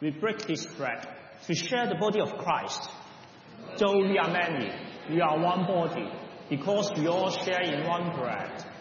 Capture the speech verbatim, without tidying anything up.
we break this bread to share the body of Christ. Though we are many, we are one body, because we all share in one bread.